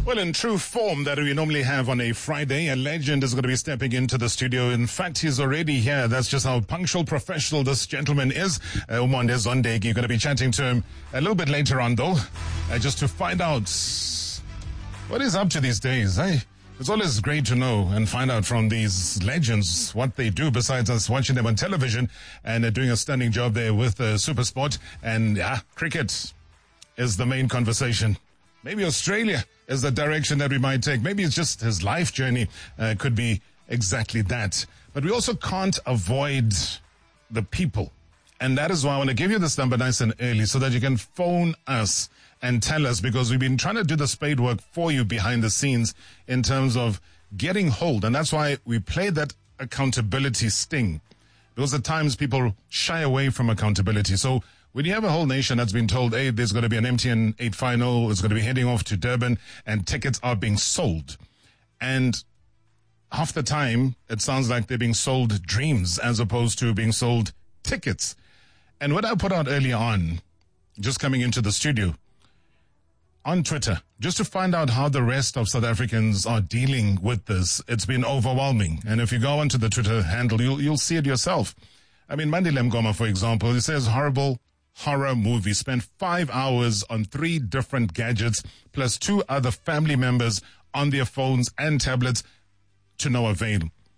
Well, in true form that we normally have on a Friday, a legend is going to be stepping into the studio. In fact, he's already here. That's just how punctual, professional this gentleman is. Umonde Zondeki. You're going to be chatting to him a little bit later on, though, just to find out what he's up to these days. It's always great to know and find out from these legends what they do besides us watching them on television, and doing a stunning job there with Super Sport. And cricket is the main conversation. Maybe Australia is the direction that we might take. Maybe it's just his life journey could be exactly that. But we also can't avoid the people. And that is why I want to give you this number nice and early so that you can phone us and tell us, because we've been trying to do the spade work for you behind the scenes in terms of getting hold. And that's why we play that accountability sting, because at times people shy away from accountability. So when you have a whole nation that's been told, hey, there's going to be an MTN 8 final, it's going to be heading off to Durban, and tickets are being sold. And half the time, it sounds like they're being sold dreams as opposed to being sold tickets. And what I put out earlier on, just coming into the studio, on Twitter, just to find out how the rest of South Africans are dealing with this, it's been overwhelming. And if you go onto the Twitter handle, you'll see it yourself. I mean, Mandile Mngoma, for example, he says horrible horror movie, spent 5 hours on 3 different gadgets, plus 2 other family members on their phones and tablets to no avail.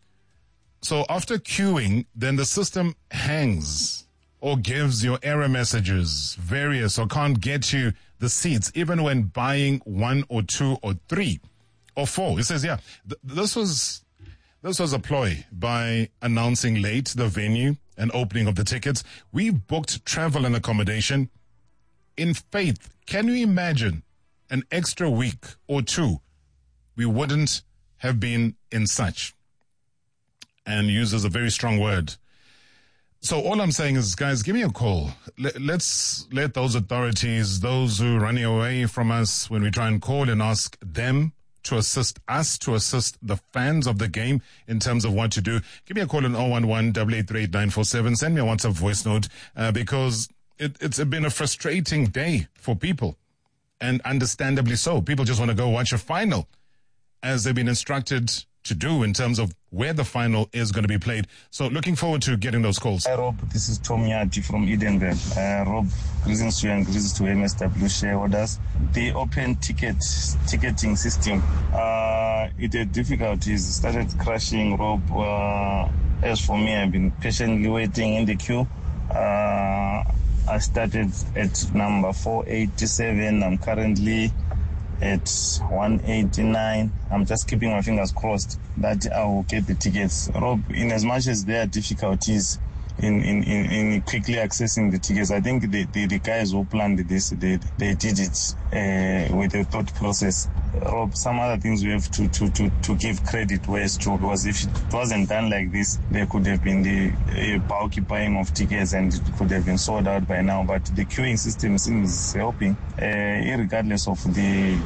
So after queuing, then the system hangs or gives your error messages, various, or can't get you the seats, even when buying 1 or 2 or 3 or 4. It says, this was a ploy by announcing late the venue and opening of the tickets. We've booked travel and accommodation in faith. Can you imagine an extra week or 2? We wouldn't have been in such. And uses a very strong word. So all I'm saying is, guys, give me a call. Let's let those authorities, those who are running away from us when we try and call and ask them to assist us, to assist the fans of the game in terms of what to do. Give me a call on 011-883-8947. Send me a WhatsApp voice note because it's been a frustrating day for people, and understandably so. People just want to go watch a final as they've been instructed to do in terms of where the final is going to be played. So looking forward to getting those calls. Hi Rob, this is Tom Yati from Edenville. Rob, greetings to you and greetings to MSW shareholders. The open ticketing system, it had difficulties, started crashing, Rob. As for me, I've been patiently waiting in the queue. I started at number 487. I'm currently at 189. I'm just keeping my fingers crossed that I will get the tickets. Rob, in as much as there are difficulties in quickly accessing the tickets, I think the guys who planned this, they did it with a thought process. Rob, some other things we have to give credit where it's true, because if it wasn't done like this, there could have been the bulky buying of tickets and it could have been sold out by now. But the queuing system seems helping, irregardless of the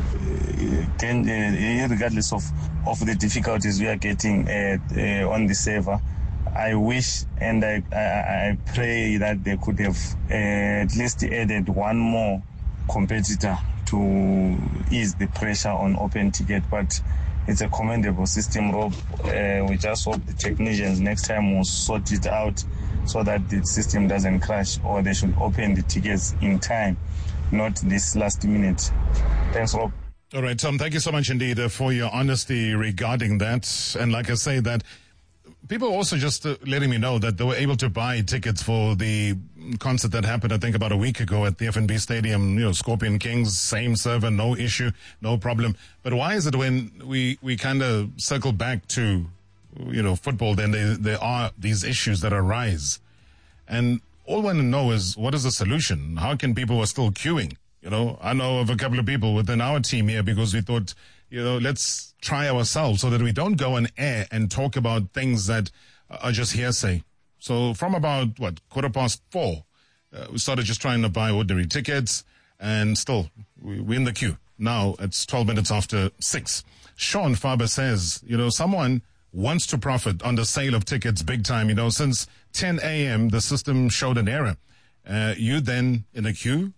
difficulties we are getting on the server. I wish and I pray that they could have at least added one more competitor to ease the pressure on open ticket. But it's a commendable system, Rob. We just hope the technicians next time will sort it out so that the system doesn't crash, or they should open the tickets in time, not this last minute. Thanks, Rob. All right, Tom, thank you so much indeed for your honesty regarding that. And like I say, that people also just letting me know that they were able to buy tickets for the concert that happened, I think, about a week ago at the FNB Stadium. Scorpion Kings, same server, no issue, no problem. But why is it when we kind of circle back to, football, then there are these issues that arise? And all I want to know is, what is the solution? How can people who are still queuing? I know of a couple of people within our team here because we thought, let's try ourselves so that we don't go on air and talk about things that are just hearsay. So from about, 4:15, we started just trying to buy ordinary tickets, and still, we're in the queue. Now, it's 12 minutes after 6. Sean Faber says, someone wants to profit on the sale of tickets big time. Since 10 a.m., the system showed an error. You then in a queue,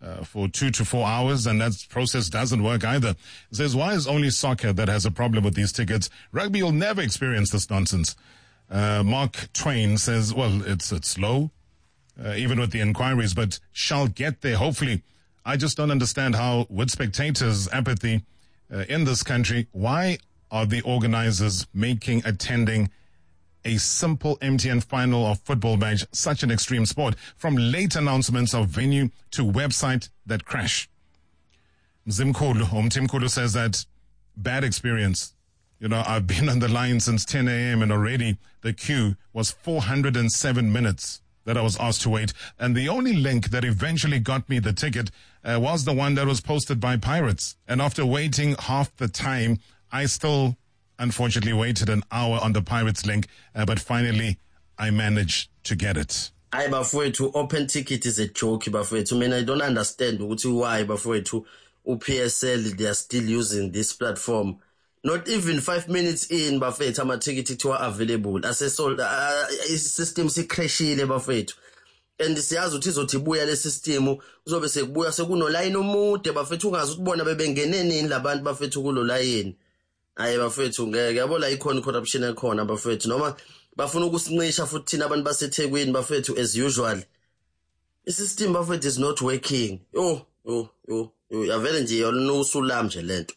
for 2 to 4 hours, and that process doesn't work either. It says, why is only soccer that has a problem with these tickets? Rugby will never experience this nonsense. Mark Twain says, well, it's slow, even with the inquiries, but shall get there, hopefully. I just don't understand how, with spectators' apathy in this country, why are the organizers making attending a simple MTN final of football match such an extreme sport, from late announcements of venue to website that crash? Mzimkulu says that bad experience. You know, I've been on the line since 10 a.m. and already the queue was 407 minutes that I was asked to wait. And the only link that eventually got me the ticket was the one that was posted by Pirates. And after waiting half the time, I still unfortunately waited an hour on the Pirates link, but finally I managed to get it. I bafowethu open ticket is a joke bafowethu. I mean, I don't understand why bafowethu uPSL they are still using this platform. Not even 5 minutes in bafowethu ama-ticket were available. Asesold system sikrashile bafowethu. And siyazi ukuthi izothi ibuya le system kuzobe sekubuya sekuno line omude bafowethu ungazi ukubona bebengene nini labantu bafowethu kulo line. Hayi bafowethu ngeke yabona ikhona corruption ekhona bafowethu noma bafuna ukusincisha futhi thina abantu baseThekwini bafowethu as usual. I-system bafowethu is not working. Yo yavele nje yolusulam nje lento.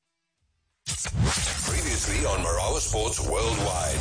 Previously on Marawa Sports Worldwide.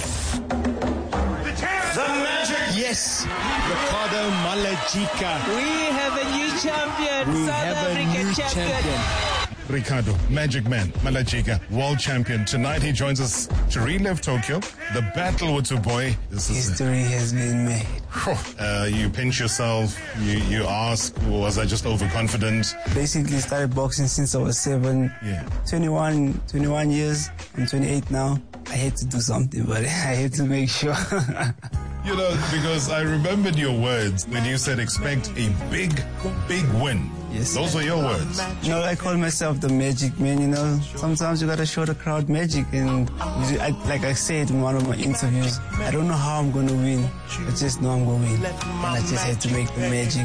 The Magic. Yes, Ricardo Malajika. We have a new champion. We South have African a new champion. Ricardo, Magic Man, Malajika, world champion. Tonight he joins us to relive Tokyo, the battle with Tsuboi. History has been made. You pinch yourself, you ask, was I just overconfident? Basically started boxing since I was 7. Yeah. 21 years. I'm 28 now. I had to do something, but I had to make sure. You know, because I remembered your words when you said expect a big win. Yes. Those were your words. You know, I call myself the Magic Man, you know. Sometimes you gotta show the crowd magic. And like I said in one of my interviews, I don't know how I'm gonna win. I just know I'm gonna win. And I just had to make the magic.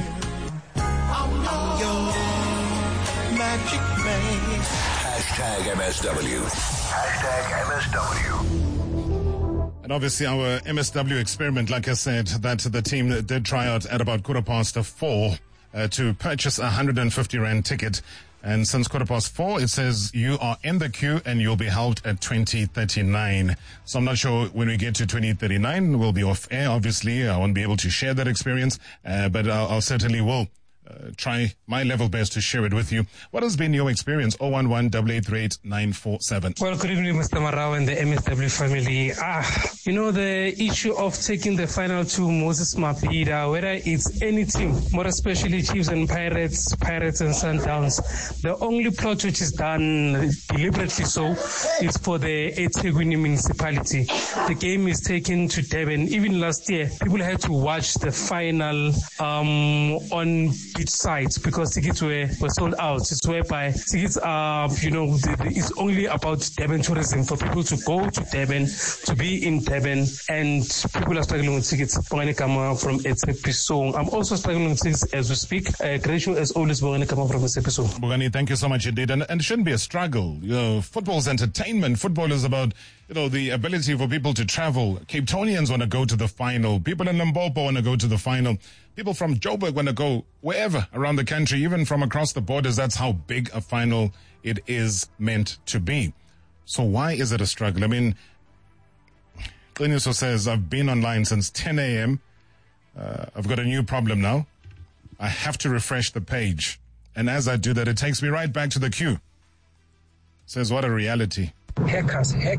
Hashtag MSW. Hashtag MSW. And obviously our MSW experiment, like I said, that the team did try out at about 4:15 to purchase a 150 Rand ticket. And since 4:15, it says you are in the queue and you'll be helped at 2039. So I'm not sure when we get to 2039, we'll be off air. Obviously, I won't be able to share that experience, but I'll certainly will try my level best to share it with you. What has been your experience? 011-888-947. Well, good evening, Mr. Marau and the MSW family. You know, the issue of taking the final to Moses Mabhida, whether it's any team, more especially Chiefs and Pirates and Sundowns, the only plot which is done deliberately so is for the eThekwini municipality. The game is taken to Durban. Even last year, people had to watch the final on beach sites because tickets were sold out. It's whereby tickets are, it's only about Durban tourism for people to go to Durban, to be in Durban, and people are struggling with tickets. Bongani Kama from eThekwini. I'm also struggling with tickets as we speak. Great show as always, Bongani Kama from eThekwini. Bongani, thank you so much indeed. And it shouldn't be a struggle. Football's entertainment. Football is about, the ability for people to travel. Cape Townians want to go to the final. People in Limpopo want to go to the final. People from Joburg want to go wherever around the country, even from across the borders. That's how big a final it is meant to be. So why is it a struggle? I mean, Qiniso says, I've been online since 10 a.m. I've got a new problem now. I have to refresh the page. And as I do that, it takes me right back to the queue. Says, what a reality. Hackers are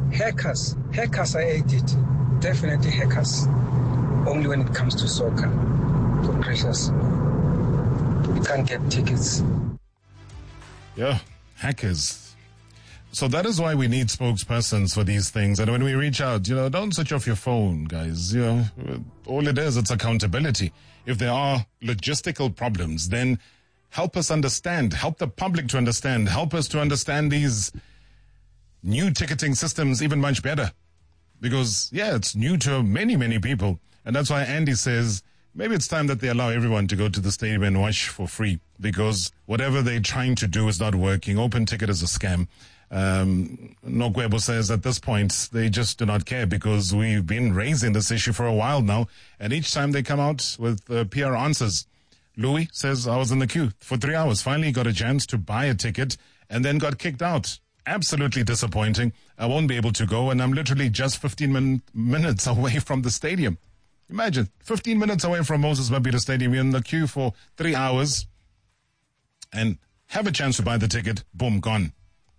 at it. Definitely hackers. Only when it comes to soccer. So precious. You can't get tickets. Yeah, hackers. So that is why we need spokespersons for these things. And when we reach out, don't switch off your phone, guys. All it is, it's accountability. If there are logistical problems, then help us understand. Help the public to understand. Help us to understand these new ticketing systems even much better. Because, it's new to many, many people. And that's why Andy says maybe it's time that they allow everyone to go to the stadium and watch for free, because whatever they're trying to do is not working. Open ticket is a scam. Nokwebo says at this point, they just do not care, because we've been raising this issue for a while now, and each time they come out with PR answers. Louis says, I was in the queue for 3 hours, finally got a chance to buy a ticket, and then got kicked out. Absolutely disappointing. I won't be able to go, and I'm literally just 15 minutes away from the stadium. Imagine, 15 minutes away from Moses Mabhida Stadium, you're in the queue for 3 hours and have a chance to buy the ticket. Boom, gone.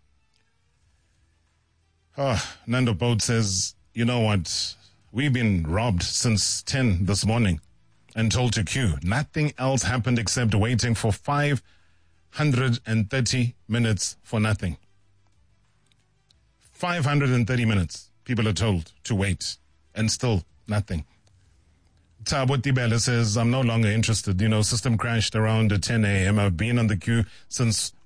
Nando Boat says, you know what? We've been robbed since 10 this morning and told to queue. Nothing else happened except waiting for 530 minutes for nothing. 530 minutes, people are told to wait, and still nothing. Thabo Tibele says, I'm no longer interested. System crashed around 10 a.m. I've been on the queue since